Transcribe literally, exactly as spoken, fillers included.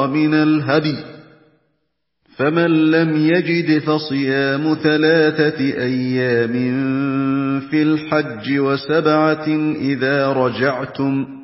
استيسر من الهدي، فمن لم يجد فصيام ثلاثة أيام في الحج وسبعة إذا رجعتم،